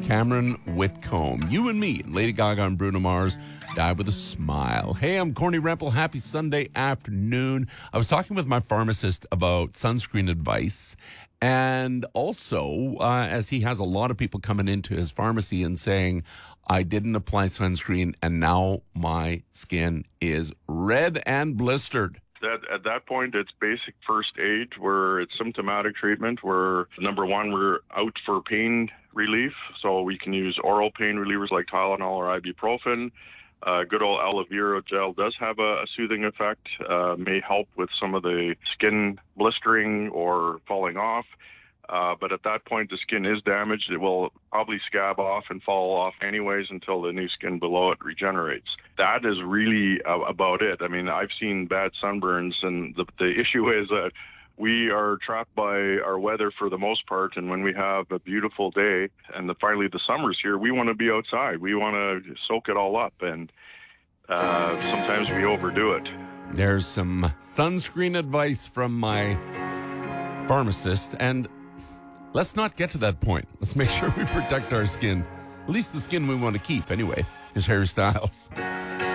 Cameron Whitcomb. You and me, Lady Gaga and Bruno Mars, Die With a Smile. Hey, I'm Corny Rempel. Happy Sunday afternoon. I was talking with my pharmacist about sunscreen advice. And also, as he has a lot of people coming into his pharmacy and saying, I didn't apply sunscreen and now my skin is red and blistered. At that point, it's basic first aid where it's symptomatic treatment where, number one, we're out for pain relief. So we can use oral pain relievers like Tylenol or ibuprofen. Good old aloe vera gel does have a soothing effect, may help with some of the skin blistering or falling off. But at that point, the skin is damaged. It will probably scab off and fall off anyways until the new skin below it regenerates. That is really about it. I mean, I've seen bad sunburns, and the issue is that we are trapped by our weather for the most part, and when we have a beautiful day and finally the summer's here, we want to be outside. We want to soak it all up, and sometimes we overdo it. There's some sunscreen advice from my pharmacist, and let's not get to that point. Let's make sure we protect our skin. At least the skin we want to keep anyway. Here's Harry Styles.